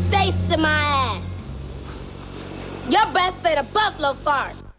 face in my ass. Your breath fit a buffalo fart.